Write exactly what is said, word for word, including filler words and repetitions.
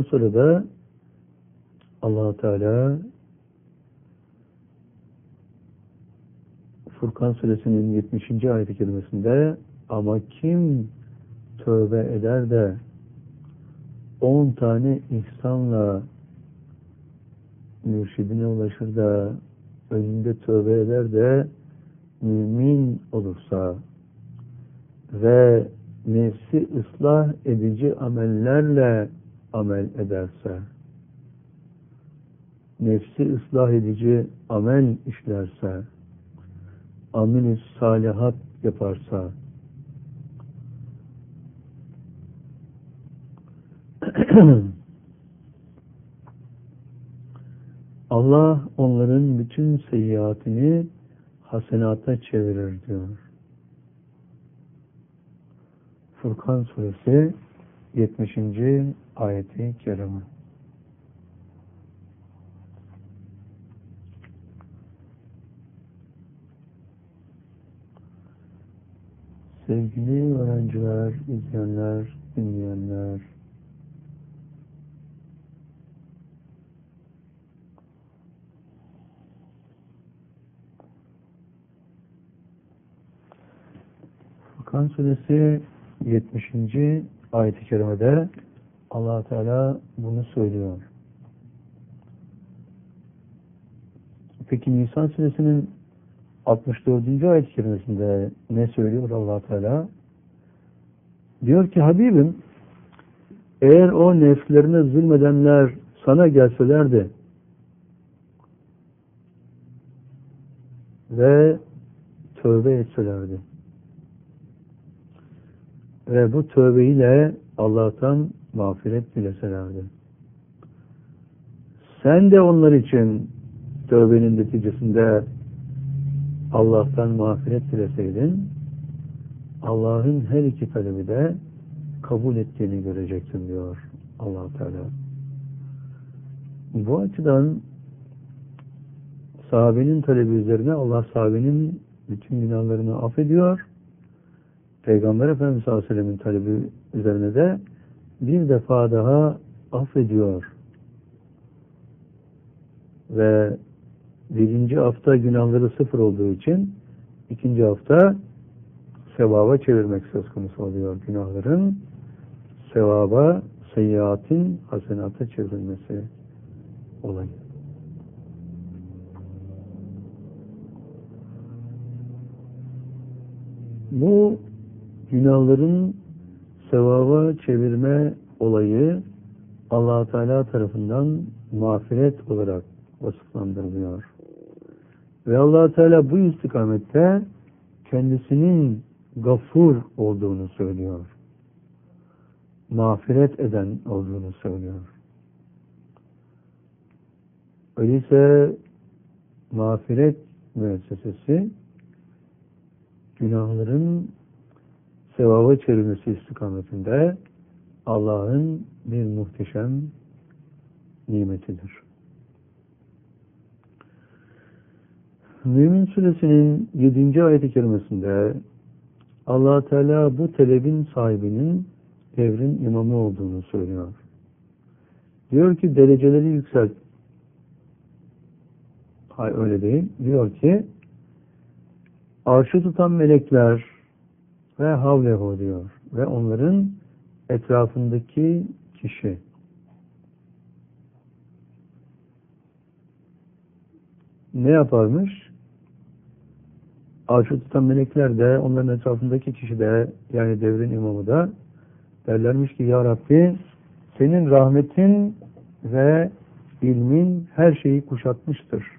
sonra da Allah Teala Furkan Suresinin yetmişinci ayet-i kerimesinde ama kim tövbe eder de on tane ihsanla mürşidine ulaşır da önünde tövbe eder de mümin olursa ve nefsi ıslah edici amellerle amel ederse, nefsi ıslah edici amel işlerse, amel-i salihat yaparsa, Allah onların bütün seyyiatini hasenata çevirir diyor. Furkan Suresi yetmişinci ayeti kerime. Sevgili öğrenciler, izleyenler, dinleyenler, Furkan Suresi yetmişinci ayet-i kerimede Allah Teala bunu söylüyor. Peki Nisa Suresinin altmış dördüncü ayet-i kerimesinde ne söylüyor Allah Teala? Diyor ki Habibim, eğer o nefslerine zulmedenler sana gelselerdi ve tövbe etselerdi ve bu tövbeyle Allah'tan mağfiret dileselerdi, sen de onlar için tövbenin neticesinde Allah'tan mağfiret dileseydin, Allah'ın her iki talebi de kabul ettiğini göreceksin diyor Allah Teala. Bu açıdan sahabenin talebi üzerine Allah sahabenin bütün günahlarını affediyor. Peygamber Efendimiz sallallahu aleyhi ve sellem'in talebi üzerine de bir defa daha affediyor. Ve birinci hafta günahları sıfır olduğu için ikinci hafta sevaba çevirmek söz konusu oluyor. Günahların sevaba, seyyiatin hasenata çevrilmesi olayı. Bu günahların sevaba çevirme olayı Allah Teala tarafından mağfiret olarak vasıflandırılıyor. Ve Allah Teala bu istikamette kendisinin gafur olduğunu söylüyor. Mağfiret eden olduğunu söylüyor. Öyleyse mağfiret müessesesi günahların sevaba çevirmesi istikametinde Allah'ın bir muhteşem nimetidir. Mümin Suresinin yedinci ayet-i kerimesinde Allah Teala bu talebin sahibinin devrin imamı olduğunu söylüyor. Diyor ki dereceleri yükselt. Hayır öyle değil. Diyor ki arşı tutan melekler ve havlehu diyor. Ve onların etrafındaki kişi. Ne yaparmış? Arşı tutan melekler de onların etrafındaki kişi de yani devrin imamı da derlermiş ki ya Rabbi senin rahmetin ve ilmin her şeyi kuşatmıştır.